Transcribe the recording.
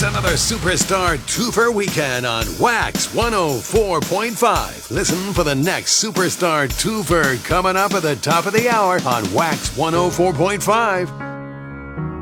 another Superstar Twofer weekend on Wax 104.5. Listen for the next Superstar Twofer coming up at the top of the hour on Wax 104.5.